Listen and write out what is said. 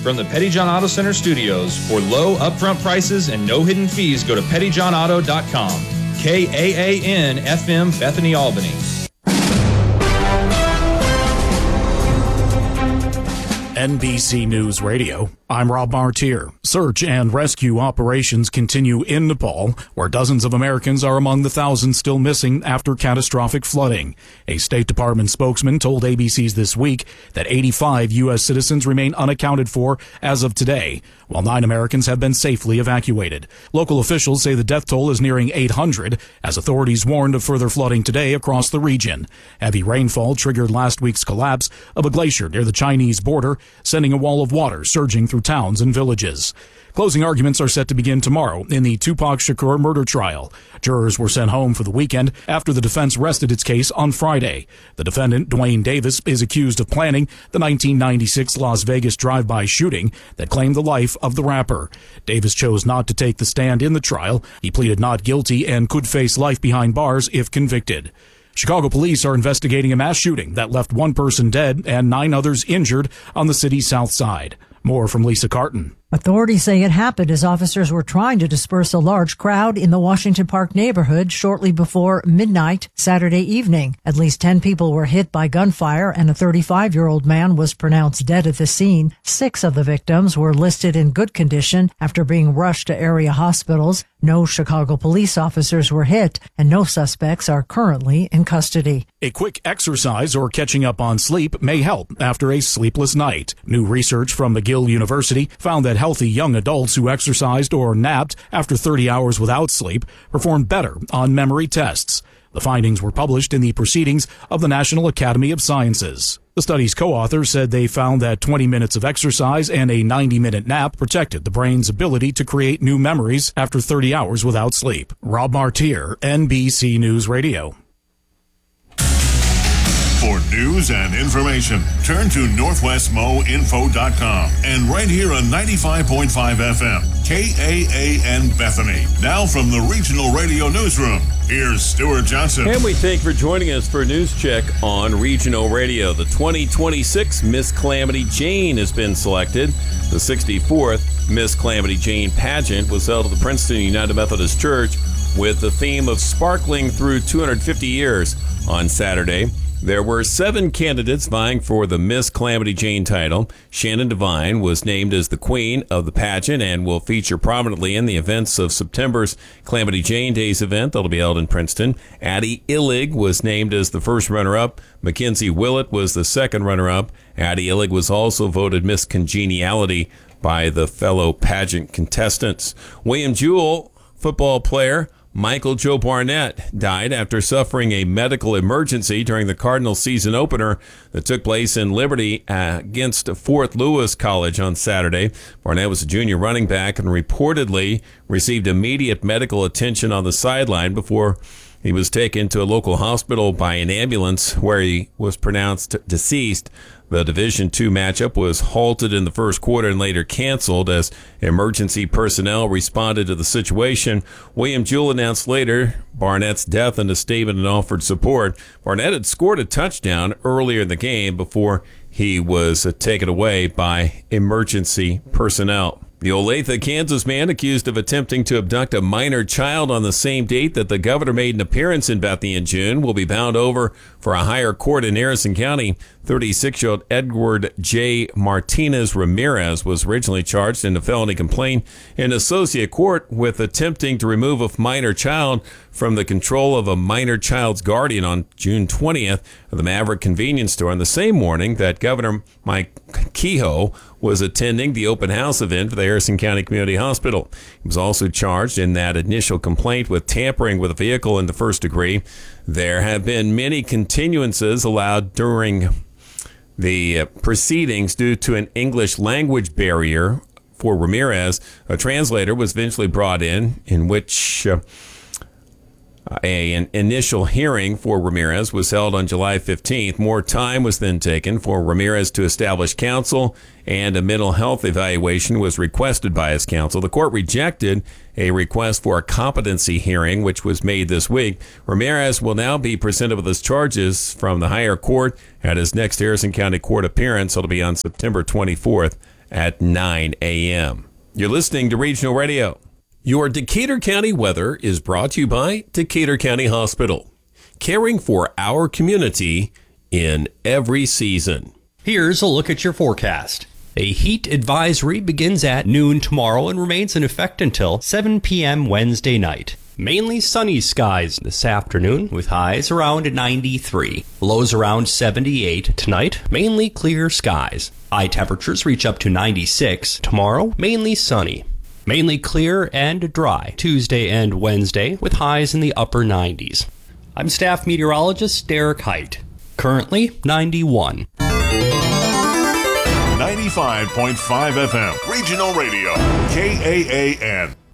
From the Petty John Auto Center studios, for low upfront prices and no hidden fees, go to pettyjohnauto.com. KAAN FM, Bethany, Albany. NBC News Radio, I'm Rob Martier. Search and rescue operations continue in Nepal, where dozens of Americans are among the thousands still missing after catastrophic flooding. A State Department spokesman told ABC's This Week that 85 U.S. citizens remain unaccounted for as of today, while 9 Americans have been safely evacuated. Local officials say the death toll is nearing 800, as authorities warned of further flooding today across the region. Heavy rainfall triggered last week's collapse of a glacier near the Chinese border, sending a wall of water surging through towns and villages. Closing arguments are set to begin tomorrow in the Tupac Shakur murder trial. Jurors were sent home for the weekend after the defense rested its case on Friday. The defendant, Dwayne Davis, is accused of planning the 1996 Las Vegas drive-by shooting that claimed the life of the rapper. Davis chose not to take the stand in the trial. He pleaded not guilty and could face life behind bars if convicted. Chicago police are investigating a mass shooting that left 1 person dead and 9 others injured on the city's south side. More from Lisa Carton. Authorities say it happened as officers were trying to disperse a large crowd in the Washington Park neighborhood shortly before midnight Saturday evening. At least 10 people were hit by gunfire, and a 35-year-old man was pronounced dead at the scene. 6 of the victims were listed in good condition after being rushed to area hospitals. No Chicago police officers were hit, and no suspects are currently in custody. A quick exercise or catching up on sleep may help after a sleepless night. New research from McGill University found that healthy young adults who exercised or napped after 30 hours without sleep performed better on memory tests. The findings were published in the Proceedings of the National Academy of Sciences. The study's co-authors said they found that 20 minutes of exercise and a 90-minute nap protected the brain's ability to create new memories after 30 hours without sleep. Rob Martier, NBC News Radio. For news and information, turn to NorthwestMoInfo.com and right here on 95.5 FM, KAAN Bethany. Now from the Regional Radio Newsroom, here's Stuart Johnson. And we thank you for joining us for a news check on Regional Radio. The 2026 Miss Calamity Jane has been selected. The 64th Miss Calamity Jane pageant was held at the Princeton United Methodist Church with the theme of Sparkling Through 250 Years on Saturday. There were 7 candidates vying for the Miss Calamity Jane title. Shannon Devine was named as the queen of the pageant and will feature prominently in the events of September's Calamity Jane Days event that'll be held in Princeton. Addie Illig was named as the first runner-up. Mackenzie Willett was the second runner-up. Addie Illig was also voted Miss Congeniality by the fellow pageant contestants. William Jewell, football player Michael Joe Barnett, died after suffering a medical emergency during the Cardinals season opener that took place in Liberty against Fort Lewis College on Saturday. Barnett was a junior running back and reportedly received immediate medical attention on the sideline before he was taken to a local hospital by an ambulance where he was pronounced deceased. The Division II matchup was halted in the first quarter and later canceled as emergency personnel responded to the situation. William Jewell announced later Barnett's death in a statement and offered support. Barnett had scored a touchdown earlier in the game before he was taken away by emergency personnel. The Olathe, Kansas man accused of attempting to abduct a minor child on the same date that the governor made an appearance in Bethany in June will be bound over for a higher court in Harrison County. 36-year-old Edward J. Martinez Ramirez was originally charged in a felony complaint in associate court with attempting to remove a minor child from the control of a minor child's guardian on June 20th at the Maverick convenience store on the same morning that Governor Mike Kehoe was attending the open house event for the Harrison County Community Hospital. He was also charged in that initial complaint with tampering with a vehicle in the first degree. There have been many continuances allowed during the proceedings due to an English language barrier for Ramirez. A translator was eventually brought in which an initial hearing for Ramirez was held on July 15th. More time was then taken for Ramirez to establish counsel, and a mental health evaluation was requested by his counsel. The court rejected a request for a competency hearing, which was made this week. Ramirez will now be presented with his charges from the higher court at his next Harrison County Court appearance. It'll be on September 24th at 9 a.m. You're listening to Regional Radio. Your Decatur County weather is brought to you by Decatur County Hospital, caring for our community in every season. Here's a look at your forecast. A heat advisory begins at noon tomorrow and remains in effect until 7 p.m. Wednesday night. Mainly sunny skies this afternoon with highs around 93. Lows around 78 tonight. Mainly clear skies. High temperatures reach up to 96. Tomorrow, mainly sunny. Mainly clear and dry Tuesday and Wednesday with highs in the upper 90s. I'm staff meteorologist Derek Height. Currently 91. 95.5 FM, Regional Radio, KAAN.